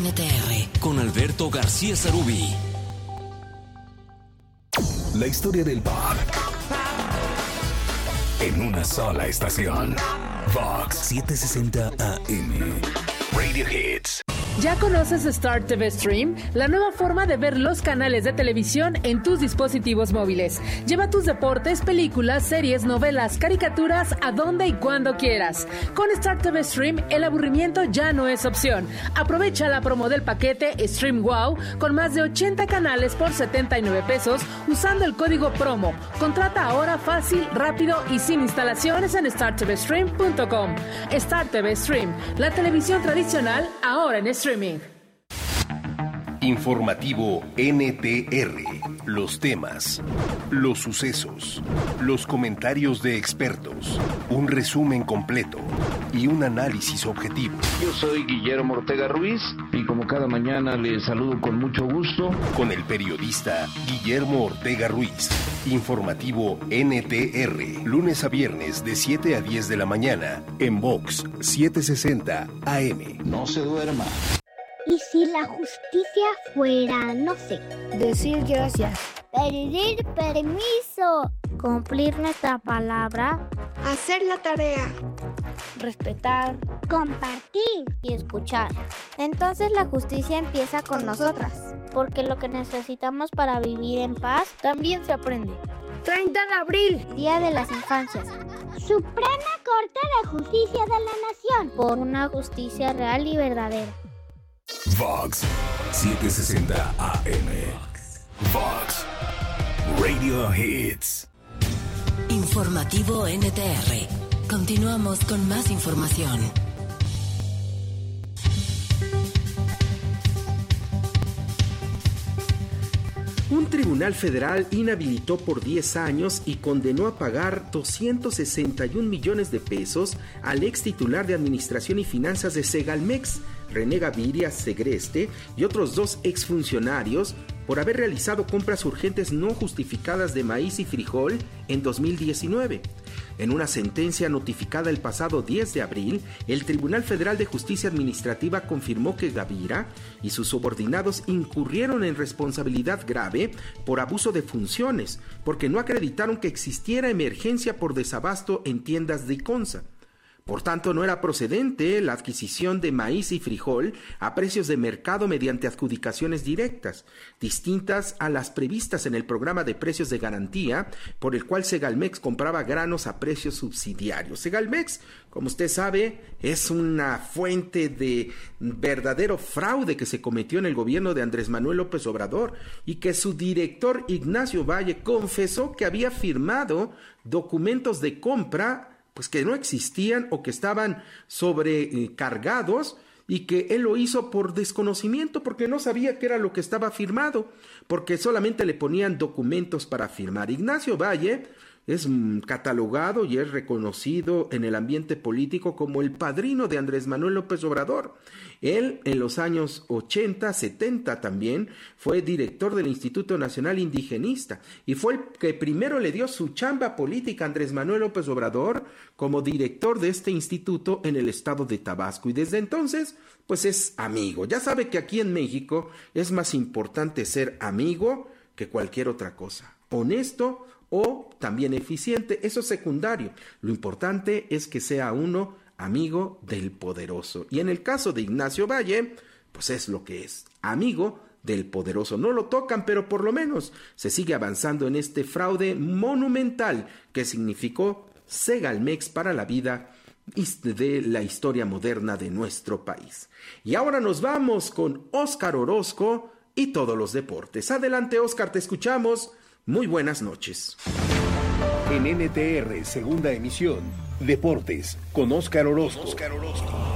NTR con Alberto García Sarubí. La historia del pop en una sola estación. Vox 760 AM. Radio Hits. ¿Ya conoces Star TV Stream? La nueva forma de ver los canales de televisión en tus dispositivos móviles. Lleva tus deportes, películas, series, novelas, caricaturas a donde y cuando quieras. Con Star TV Stream, el aburrimiento ya no es opción. Aprovecha la promo del paquete Stream Wow con más de 80 canales por 79 pesos usando el código promo. Contrata ahora fácil, rápido y sin instalaciones en startvstream.com. Star TV Stream, la televisión tradicional ahora en streaming. Informativo NTR. Los temas, los sucesos, los comentarios de expertos, un resumen completo y un análisis objetivo. Yo soy Guillermo Ortega Ruiz y como cada mañana les saludo con mucho gusto. Con el periodista Guillermo Ortega Ruiz. Informativo NTR. Lunes a viernes de 7 a 10 de la mañana en Vox 760 AM. No se duerma. ¿Y si la justicia fuera, no sé, decir gracias, pedir permiso, cumplir nuestra palabra, hacer la tarea, respetar, compartir y escuchar? Entonces la justicia empieza con nosotras, porque lo que necesitamos para vivir en paz también se aprende. 30 de abril, Día de las Infancias. Suprema Corte de Justicia de la Nación. Por una justicia real y verdadera. Vox 760 AM. Vox Radio Hits. Informativo NTR. Continuamos con más información. Un tribunal federal inhabilitó por 10 años y condenó a pagar 261 millones de pesos al ex titular de Administración y Finanzas de Segalmex, René Gaviria Segreste, y otros 2 exfuncionarios por haber realizado compras urgentes no justificadas de maíz y frijol en 2019. En una sentencia notificada el pasado 10 de abril, el Tribunal Federal de Justicia Administrativa confirmó que Gaviria y sus subordinados incurrieron en responsabilidad grave por abuso de funciones, porque no acreditaron que existiera emergencia por desabasto en tiendas de Iconza. Por tanto, no era procedente la adquisición de maíz y frijol a precios de mercado mediante adjudicaciones directas, distintas a las previstas en el programa de precios de garantía, por el cual Segalmex compraba granos a precios subsidiarios. Segalmex, como usted sabe, es una fuente de verdadero fraude que se cometió en el gobierno de Andrés Manuel López Obrador y que su director Ignacio Valle confesó que había firmado documentos de compra pues que no existían o que estaban sobrecargados y que él lo hizo por desconocimiento porque no sabía qué era lo que estaba firmado, porque solamente le ponían documentos para firmar. Ignacio Valle es catalogado y es reconocido en el ambiente político como el padrino de Andrés Manuel López Obrador. Él en los años 80, 70 también fue director del Instituto Nacional Indigenista y fue el que primero le dio su chamba política a Andrés Manuel López Obrador como director de este instituto en el estado de Tabasco, y desde entonces pues es amigo. Ya sabe que aquí en México es más importante ser amigo que cualquier otra cosa. Honesto o también eficiente, eso es secundario. Lo importante es que sea uno amigo del poderoso. Y en el caso de Ignacio Valle, pues es lo que es, amigo del poderoso. No lo tocan, pero por lo menos se sigue avanzando en este fraude monumental que significó Segalmex para la vida de la historia moderna de nuestro país. Y ahora nos vamos con Óscar Orozco y todos los deportes. Adelante, Óscar, te escuchamos. Muy buenas noches. En NTR, segunda emisión, Deportes, con Óscar Orozco.